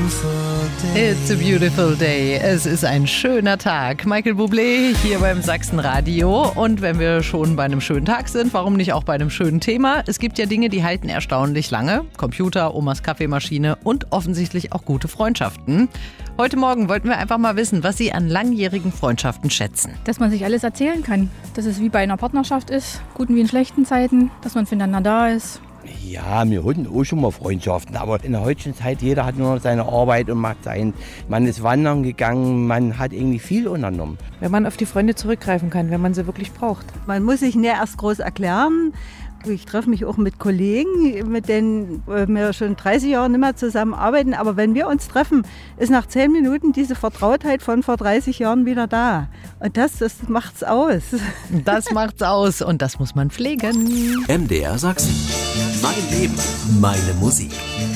It's a beautiful day. Es ist ein schöner Tag. Michael Bublé hier beim Sachsenradio. Und wenn wir schon bei einem schönen Tag sind, warum nicht auch bei einem schönen Thema? Es gibt ja Dinge, die halten erstaunlich lange. Computer, Omas Kaffeemaschine und offensichtlich auch gute Freundschaften. Heute Morgen wollten wir einfach mal wissen, was Sie an langjährigen Freundschaften schätzen. Dass man sich alles erzählen kann. Dass es wie bei einer Partnerschaft ist, guten wie in schlechten Zeiten, dass man füreinander da ist. Ja, wir hatten auch schon mal Freundschaften, aber in der heutigen Zeit, jeder hat nur noch seine Arbeit und macht sein. Man ist wandern gegangen, man hat irgendwie viel unternommen. Wenn man auf die Freunde zurückgreifen kann, wenn man sie wirklich braucht. Man muss sich nicht erst groß erklären. Ich treffe mich auch mit Kollegen, mit denen wir schon 30 Jahre nicht mehr zusammenarbeiten. Aber wenn wir uns treffen, ist nach 10 Minuten diese Vertrautheit von vor 30 Jahren wieder da. Und das macht's aus. Das macht's aus und das muss man pflegen. MDR Sachsen. Mein Leben, meine Musik.